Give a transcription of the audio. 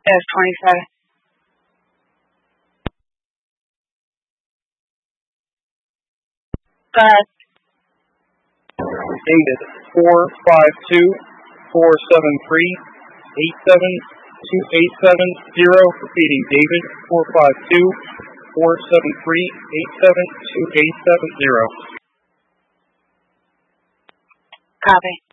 F-27. Go ahead. Dated 452-473-87287-0. Repeating, David 452-473-87287-0. Copy.